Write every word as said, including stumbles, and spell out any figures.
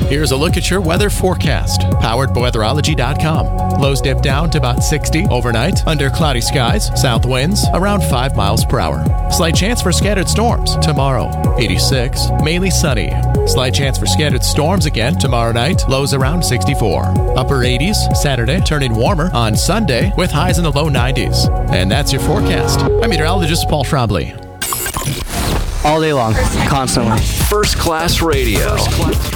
Here's a look at your weather forecast, powered by weatherology dot com. Lows dip down to about sixty overnight, under cloudy skies, south winds around five miles per hour. Slight chance for scattered storms tomorrow, eighty-six, mainly sunny. Slight chance for scattered storms again tomorrow night, lows around sixty-four. Upper eighties, Saturday, turning warmer on Sunday with highs in the low nineties. And that's your forecast. I'm meteorologist Paul Trombley. All day long, constantly. First Class Radio. First Class.